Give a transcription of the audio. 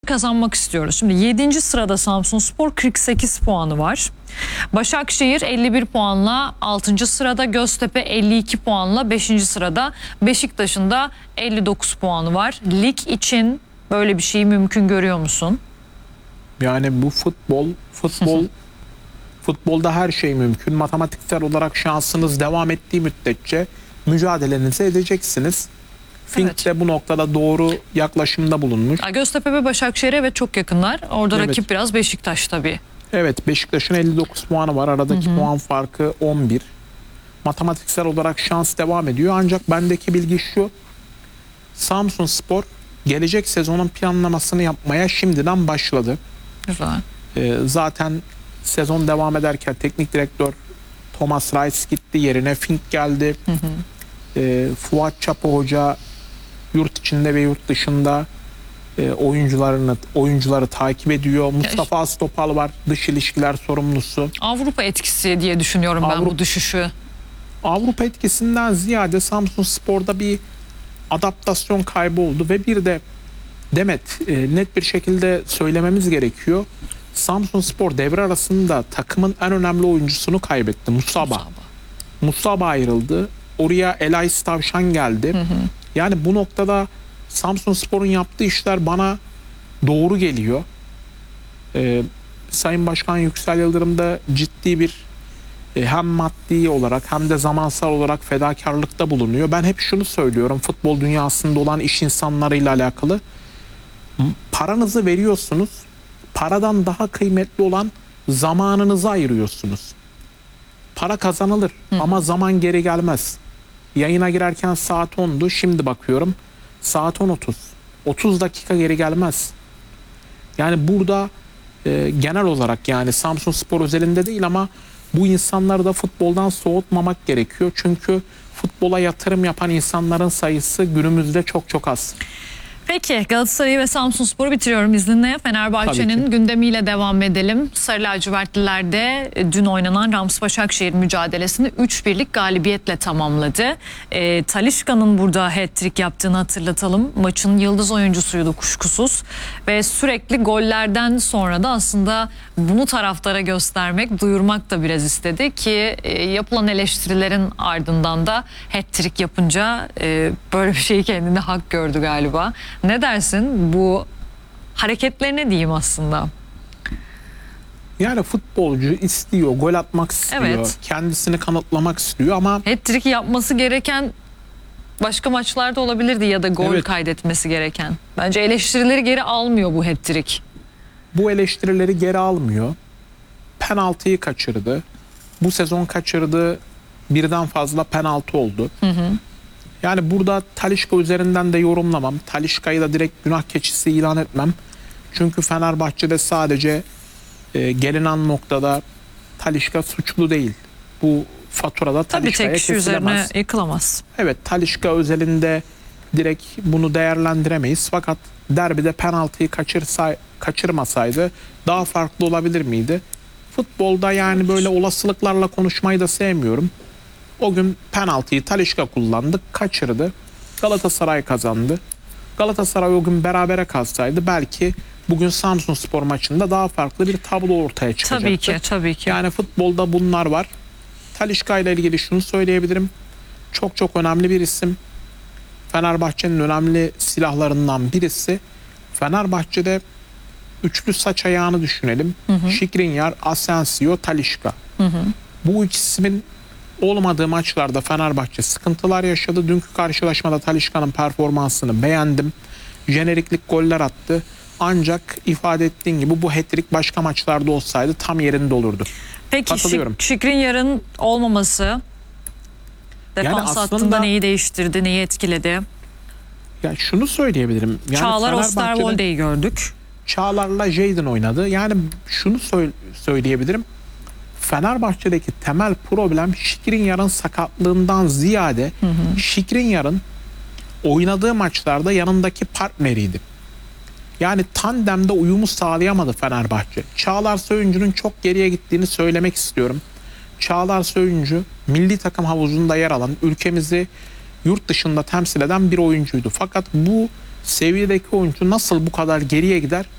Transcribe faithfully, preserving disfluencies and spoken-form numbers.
kazanmak istiyoruz. Şimdi yedinci sırada Samsunspor kırk sekiz puanı var. Başakşehir elli bir puanla altıncı sırada, Göztepe elli iki puanla beşinci sırada, Beşiktaş'ın da elli dokuz puanı var. Lig için böyle bir şeyi mümkün görüyor musun? Yani bu futbol, futbol, futbolda her şey mümkün. Matematiksel olarak şansınız devam ettiği müddetçe mücadelenizi edeceksiniz. Fink Evet. de bu noktada doğru yaklaşımda bulunmuş. Göztepe ve Başakşehir'e evet çok yakınlar. Orada Evet. rakip biraz Beşiktaş tabii. Evet, Beşiktaş'ın elli dokuz puanı var. Aradaki Hı hı. puan farkı on bir. Matematiksel olarak şans devam ediyor. Ancak bendeki bilgi şu: Samsunspor gelecek sezonun planlamasını yapmaya şimdiden başladı. Güzel. Ee, zaten sezon devam ederken teknik direktör Thomas Reis gitti, yerine Fink geldi. Hı hı. Ee, Fuat Çapı Hoca yurt içinde ve yurt dışında e, oyuncularını oyuncuları takip ediyor. Mustafa Astopal var, dış ilişkiler sorumlusu. Avrupa etkisi diye düşünüyorum ben Avrupa- bu düşüşü. Avrupa etkisinden ziyade Samsunspor'da bir adaptasyon kaybı oldu ve bir de Demet, e, net bir şekilde söylememiz gerekiyor. Samsunspor devre arasında takımın en önemli oyuncusunu kaybetti. Musaba. Musaba. Musaba ayrıldı. Oraya Elais Tavşan geldi. Hı hı. Yani bu noktada Samsunspor'un yaptığı işler bana doğru geliyor. Ee, Sayın Başkan Yüksel Yıldırım da ciddi bir e, hem maddi olarak hem de zamansal olarak fedakarlıkta bulunuyor. Ben hep şunu söylüyorum futbol dünyasında olan iş insanlarıyla alakalı. Paranızı veriyorsunuz. Paradan daha kıymetli olan zamanınızı ayırıyorsunuz. Para kazanılır Hı. ama zaman geri gelmez. Yayına girerken saat ondu. Şimdi bakıyorum saat on otuz. otuz dakika geri gelmez. Yani burada e, genel olarak, yani Samsunspor özelinde değil ama bu insanları da futboldan soğutmamak gerekiyor. Çünkü futbola yatırım yapan insanların sayısı günümüzde çok çok az. Peki Galatasaray'ı ve Samsunspor'u bitiriyorum izninle. Fenerbahçe'nin gündemiyle devam edelim. Sarı lacivertliler dün oynanan Rams Başakşehir mücadelesini üç birlik galibiyetle tamamladı. E, Talisca'nın burada hat-trick yaptığını hatırlatalım. Maçın yıldız oyuncusuydu kuşkusuz. Ve sürekli gollerden sonra da aslında bunu taraftara göstermek, duyurmak da biraz istedi ki e, yapılan eleştirilerin ardından da hat-trick yapınca e, böyle bir şeyi kendine hak gördü galiba. Ne dersin bu hareketlerine diyeyim aslında? Yani futbolcu istiyor, gol atmak istiyor, Evet. kendisini kanıtlamak istiyor ama Hat-trick yapması gereken başka maçlarda olabilirdi ya da gol Evet. kaydetmesi gereken. Bence eleştirileri geri almıyor bu hat-trick. bu eleştirileri geri almıyor. Penaltıyı kaçırdı. Bu sezon kaçırdığı birden fazla penaltı oldu. Hı hı. Yani burada Talisca üzerinden de yorumlamam. Talisca'yı da direkt günah keçisi ilan etmem. Çünkü Fenerbahçe'de sadece e, gelinen noktada Talisca suçlu değil. Bu faturada Tabii Talisca'ya tek kişi üzerine kesilemez. yıkılamaz. Evet, Talisca özelinde direkt bunu değerlendiremeyiz. Fakat derbide penaltıyı kaçırsa, kaçırmasaydı daha farklı olabilir miydi? Futbolda yani böyle olasılıklarla konuşmayı da sevmiyorum. O gün penaltıyı Talisca kullandı, kaçırdı. Galatasaray kazandı. Galatasaray o gün berabere kalsaydı belki bugün Samsunspor maçında daha farklı bir tablo ortaya çıkacaktı. Tabii ki, tabii ki. Yani futbolda bunlar var. Talisca ile ilgili şunu söyleyebilirim. Çok çok önemli bir isim. Fenerbahçe'nin önemli silahlarından birisi. Fenerbahçe'de üçlü saç ayağını düşünelim. Hı hı. Skriniar, Asensio, Talisca. Hı hı. Bu üç ismin olmadığı maçlarda Fenerbahçe sıkıntılar yaşadı. Dünkü karşılaşmada Talisca'nın performansını beğendim. Jeneriklik goller attı. Ancak ifade ettiğin gibi bu hat-trick başka maçlarda olsaydı tam yerinde olurdu. Peki Katılıyorum. Skriniar'ın olmaması defans aslında- hattında neyi değiştirdi, neyi etkiledi? Ya şunu söyleyebilirim. Yani Çağlar Fenerbahçe'de- Osterwolde'yi gördük. Çağlar'la Jadon oynadı. Yani şunu söyle- söyleyebilirim. Fenerbahçe'deki temel problem Skriniar'ın sakatlığından ziyade Hı hı. Skriniar'ın oynadığı maçlarda yanındaki partneriydi. Yani tandemde uyumu sağlayamadı Fenerbahçe. Çağlar Söyüncü'nün çok geriye gittiğini söylemek istiyorum. Çağlar Söyüncü milli takım havuzunda yer alan, ülkemizi yurt dışında temsil eden bir oyuncuydu. Fakat bu seviyedeki oyuncu nasıl bu kadar geriye gider